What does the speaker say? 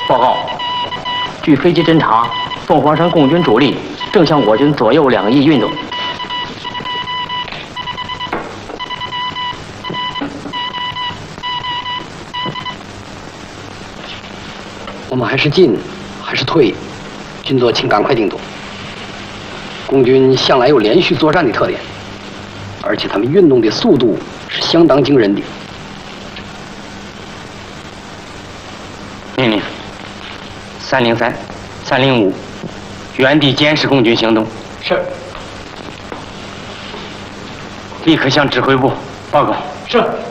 报告，据飞机侦察，凤凰山共军主力正向我军左右两翼运动。 我们还是进还是退？军座，请赶快定夺。共军向来有连续作战的特点，而且他们运动的速度是相当惊人的。 命令：303、305，原地监视共军行动。 是。 立刻向指挥部报告。 是。